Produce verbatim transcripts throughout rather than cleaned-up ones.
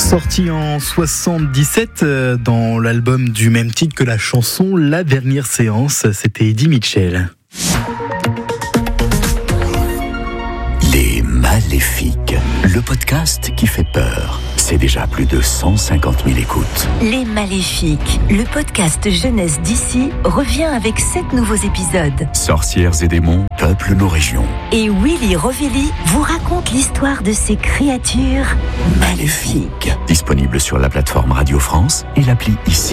Sorti en soixante-dix-sept dans l'album du même titre que la chanson La Dernière Séance, c'était Eddie Mitchell. Les Maléfiques, le podcast qui fait peur. C'est déjà plus de cent cinquante mille écoutes. Les Maléfiques, le podcast jeunesse d'ici, revient avec sept nouveaux épisodes. Sorcières et démons peuplent nos régions. Et Willy Rovelli vous raconte l'histoire de ces créatures maléfiques. Disponible sur la plateforme Radio France et l'appli Ici.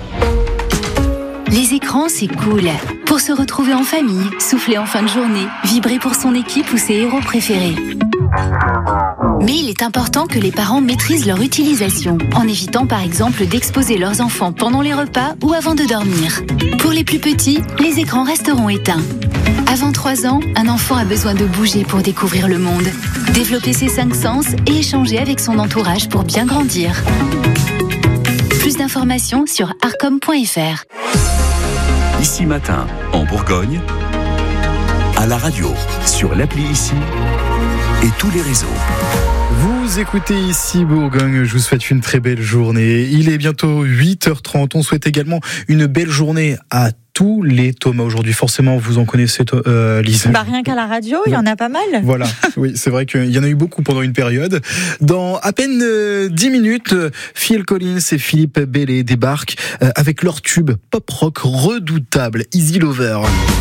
Les écrans, c'est cool. Pour se retrouver en famille, souffler en fin de journée, vibrer pour son équipe ou ses héros préférés. Mais il est important que les parents maîtrisent leur utilisation, en évitant par exemple d'exposer leurs enfants pendant les repas ou avant de dormir. Pour les plus petits, les écrans resteront éteints. Avant trois ans, un enfant a besoin de bouger pour découvrir le monde, développer ses cinq sens et échanger avec son entourage pour bien grandir. Plus d'informations sur arcom point f r. Ici Matin, en Bourgogne, à la radio, sur l'appli Ici et tous les réseaux. Vous écoutez Ici Bourgogne, je vous souhaite une très belle journée. Il est bientôt huit heures trente, on souhaite également une belle journée à tous les Thomas aujourd'hui. Forcément, vous en connaissez, euh, Lise. Bah, rien qu'à la radio, il y en a pas mal. Voilà, oui, c'est vrai qu'il y en a eu beaucoup pendant une période. Dans à peine euh, dix minutes, Phil Collins et Philippe Belley débarquent euh, avec leur tube pop-rock redoutable, Easy Lover.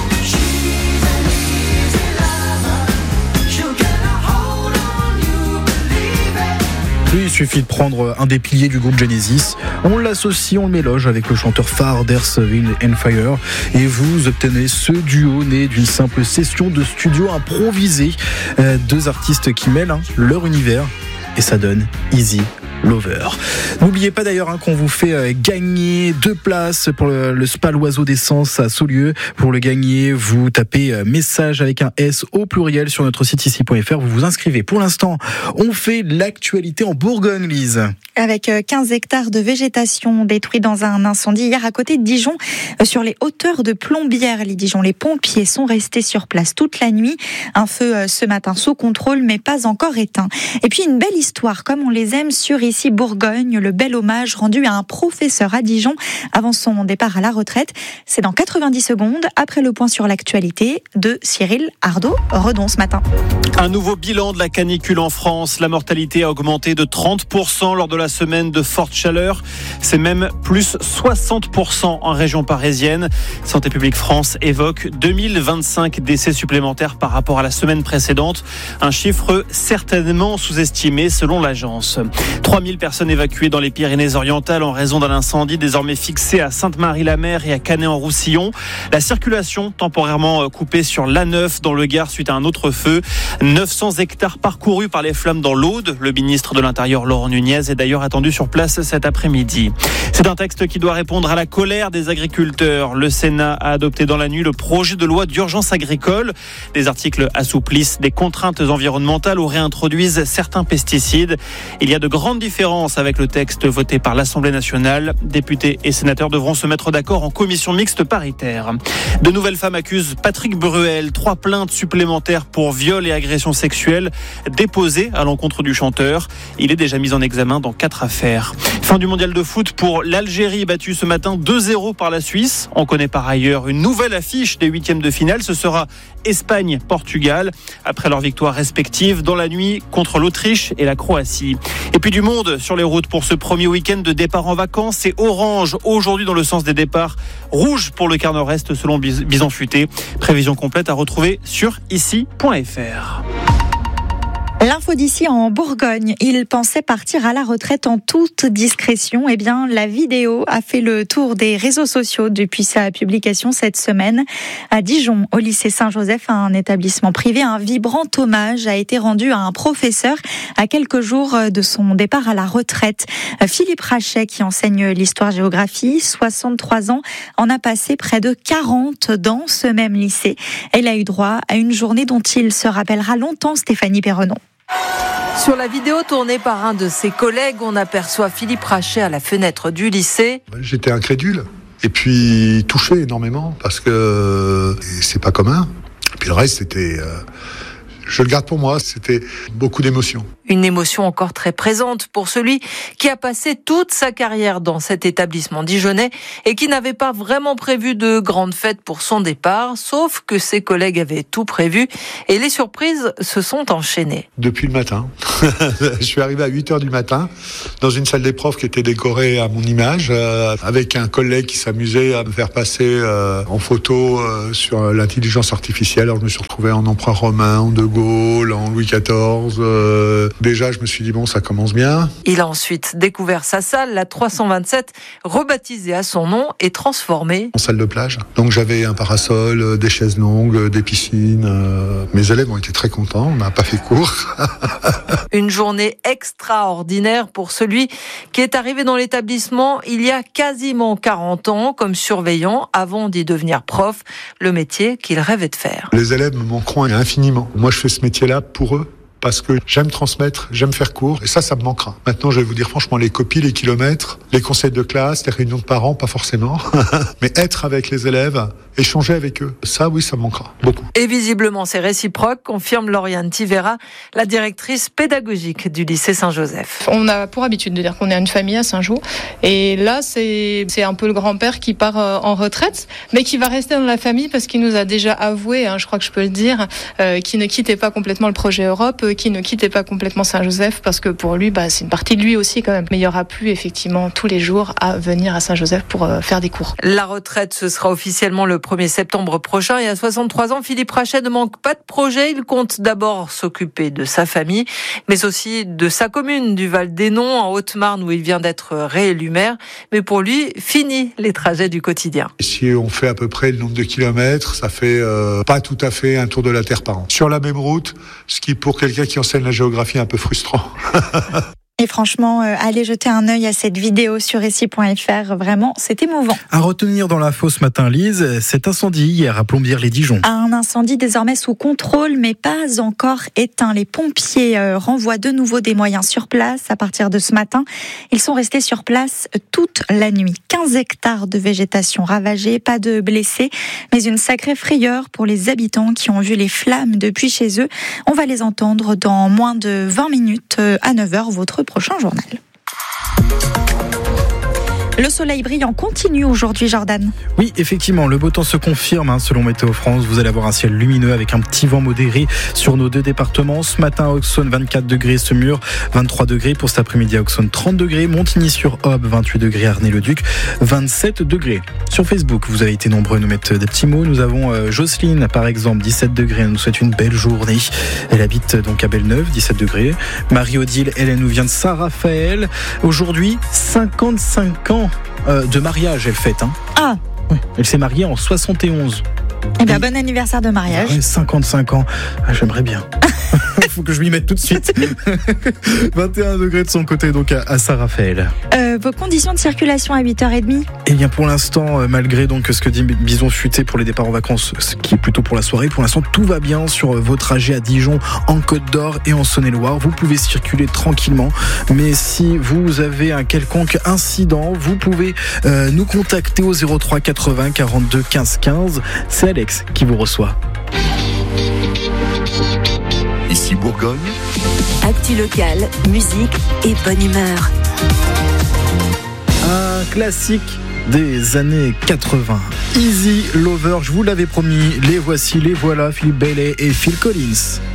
Puis il suffit de prendre un des piliers du groupe Genesis, on l'associe, on le mélange avec le chanteur phare d'Earth, Wind and Fire et vous obtenez ce duo né d'une simple session de studio improvisée. Euh, deux artistes qui mêlent hein, leur univers et ça donne Easy Lover. N'oubliez pas d'ailleurs hein, qu'on vous fait euh, gagner deux places pour le, le Spa L'Oiseau d'Essence à Saulieu. Pour le gagner, vous tapez euh, message avec un S au pluriel sur notre site ici point f r. Vous vous inscrivez. Pour l'instant, on fait l'actualité en Bourgogne, Lise. Avec quinze hectares de végétation détruits dans un incendie hier à côté de Dijon, sur les hauteurs de Plombières, les Dijon. Les pompiers sont restés sur place toute la nuit. Un feu ce matin sous contrôle, mais pas encore éteint. Et puis une belle histoire, comme on les aime sur Ici Bourgogne, le bel hommage rendu à un professeur à Dijon avant son départ à la retraite. C'est dans quatre-vingt-dix secondes, après le point sur l'actualité de Cyril Ardo-Redon ce matin. Un nouveau bilan de la canicule en France. La mortalité a augmenté de trente pour cent lors de la semaine de forte chaleur. C'est même plus soixante pour cent en région parisienne. Santé publique France évoque deux mille vingt-cinq décès supplémentaires par rapport à la semaine précédente. Un chiffre certainement sous-estimé selon l'agence. trois mille personnes évacuées dans les Pyrénées-Orientales en raison d'un incendie désormais fixé à Sainte-Marie-la-Mer et à Canet-en-Roussillon. La circulation temporairement coupée sur l'A neuf dans le Gard suite à un autre feu. neuf cents hectares parcourus par les flammes dans l'Aude. Le ministre de l'Intérieur Laurent Nunez est d'ailleurs attendu sur place cet après-midi. C'est un texte qui doit répondre à la colère des agriculteurs. Le Sénat a adopté dans la nuit le projet de loi d'urgence agricole. Des articles assouplissent des contraintes environnementales ou réintroduisent certains pesticides. Il y a de grandes différences avec le texte voté par l'Assemblée nationale. Députés et sénateurs devront se mettre d'accord en commission mixte paritaire. De nouvelles femmes accusent Patrick Bruel. Trois plaintes supplémentaires pour viol et agression sexuelle déposées à l'encontre du chanteur. Il est déjà mis en examen dans quatre affaires. Fin du mondial de foot pour l'Algérie, battue ce matin deux zéro par la Suisse. On connaît par ailleurs une nouvelle affiche des huitièmes de finale. Ce sera Espagne-Portugal, après leurs victoires respectives dans la nuit contre l'Autriche et la Croatie. Et puis du monde sur les routes pour ce premier week-end de départ en vacances. C'est orange aujourd'hui dans le sens des départs, rouge pour le quart nord-est selon Bison Futé. Prévision complète à retrouver sur ici point f r. L'info d'ici en Bourgogne, il pensait partir à la retraite en toute discrétion. Eh bien, la vidéo a fait le tour des réseaux sociaux depuis sa publication cette semaine. À Dijon, au lycée Saint-Joseph, un établissement privé, un vibrant hommage a été rendu à un professeur à quelques jours de son départ à la retraite. Philippe Rachet, qui enseigne l'histoire-géographie, soixante-trois ans, en a passé près de quarante dans ce même lycée. Il a eu droit à une journée dont il se rappellera longtemps, Stéphanie Perrenon. Sur la vidéo tournée par un de ses collègues, on aperçoit Philippe Rachet à la fenêtre du lycée. J'étais incrédule et puis touché énormément parce que c'est pas commun. Et puis le reste, c'était... Euh, Je le garde pour moi, c'était beaucoup d'émotions. Une émotion encore très présente pour celui qui a passé toute sa carrière dans cet établissement dijonnais et qui n'avait pas vraiment prévu de grandes fêtes pour son départ, sauf que ses collègues avaient tout prévu et les surprises se sont enchaînées. Depuis le matin, je suis arrivé à huit heures du matin dans une salle des profs qui était décorée à mon image, euh, avec un collègue qui s'amusait à me faire passer euh, en photo euh, sur l'intelligence artificielle. Alors je me suis retrouvé en empereur romain, en De Gaulle, en Louis quatorze. Euh, déjà, je me suis dit, bon, ça commence bien. Il a ensuite découvert sa salle, la trois cent vingt-sept, rebaptisée à son nom et transformée en salle de plage. Donc j'avais un parasol, des chaises longues, des piscines. Euh, mes élèves ont été très contents, on n'a pas fait court. Une journée extraordinaire pour celui qui est arrivé dans l'établissement il y a quasiment quarante ans comme surveillant avant d'y devenir prof, le métier qu'il rêvait de faire. Les élèves me manqueront infiniment. Moi, je fais ce métier-là pour eux. Parce que j'aime transmettre, j'aime faire cours, et ça, ça me manquera. Maintenant, je vais vous dire franchement, les copies, les kilomètres, les conseils de classe, les réunions de parents, pas forcément, mais être avec les élèves, échanger avec eux, ça, oui, ça me manquera beaucoup. Et visiblement, c'est réciproque, confirme Lauriane Tivera, la directrice pédagogique du lycée Saint-Joseph. On a pour habitude de dire qu'on est une famille à Saint-Jean, et là, c'est, c'est un peu le grand-père qui part en retraite, mais qui va rester dans la famille parce qu'il nous a déjà avoué, hein, je crois que je peux le dire, euh, qu'il ne quittait pas complètement le projet Europe, qui ne quittait pas complètement Saint-Joseph parce que pour lui, bah, c'est une partie de lui aussi quand même. Mais il n'y aura plus effectivement tous les jours à venir à Saint-Joseph pour euh, faire des cours. La retraite, ce sera officiellement le premier septembre prochain et à soixante-trois ans, Philippe Rachet ne manque pas de projet. Il compte d'abord s'occuper de sa famille, mais aussi de sa commune du Val-d'Hénon en Haute-Marne où il vient d'être réélu maire. Mais pour lui, fini les trajets du quotidien. Si on fait à peu près le nombre de kilomètres, ça fait euh, pas tout à fait un tour de la Terre par an. Sur la même route, ce qui pour quelqu'un qui enseigne la géographie est un peu frustrant. Et franchement, euh, allez jeter un œil à cette vidéo sur récit point f r. Vraiment, c'est émouvant. À retenir dans l'info ce matin, Lise, cet incendie hier à Plombières-les-Dijon. Un incendie désormais sous contrôle, mais pas encore éteint. Les pompiers euh, renvoient de nouveau des moyens sur place à partir de ce matin. Ils sont restés sur place toute la nuit. quinze hectares de végétation ravagée, pas de blessés, mais une sacrée frayeur pour les habitants qui ont vu les flammes depuis chez eux. On va les entendre dans moins de vingt minutes à neuf heures, votre prochain journal. Le soleil brillant continue aujourd'hui, Jordan. Oui, effectivement, le beau temps se confirme hein, selon Météo France. Vous allez avoir un ciel lumineux avec un petit vent modéré sur nos deux départements. Ce matin à Auxonne, vingt-quatre degrés, Semur, vingt-trois degrés. Pour cet après-midi à Auxonne, trente degrés. Montigny-sur-Aube, vingt-huit degrés. Arnay-le-Duc, vingt-sept degrés. Sur Facebook, vous avez été nombreux à nous mettre des petits mots. Nous avons euh, Jocelyne, par exemple, dix-sept degrés. Elle nous souhaite une belle journée. Elle habite donc à Belle-Neuve, dix-sept degrés. Marie-Odile, elle, elle nous vient de Saint-Raphaël. Aujourd'hui, cinquante-cinq ans Euh, de mariage, elle fête. Hein. Ah oui, elle s'est mariée en soixante et onze. Eh bien, bon anniversaire de mariage. Ouais, cinquante-cinq ans. Ah, j'aimerais bien. Il faut que je m'y mette tout de suite. vingt et un degrés de son côté, donc à Saint-Raphaël. Euh, vos conditions de circulation à huit heures trente ? Eh bien, pour l'instant, malgré donc ce que dit Bison Futé pour les départs en vacances, ce qui est plutôt pour la soirée, pour l'instant, tout va bien sur vos trajets à Dijon, en Côte d'Or et en Saône-et-Loire. Vous pouvez circuler tranquillement. Mais si vous avez un quelconque incident, vous pouvez euh, nous contacter au zéro trois quatre-vingts quarante-deux quinze quinze. C'est Alex qui vous reçoit. Ici Bourgogne. Actu locale, musique et bonne humeur. Un classique des années quatre-vingts. Easy Lover, je vous l'avais promis, les voici, les voilà, Philippe Bailey et Phil Collins.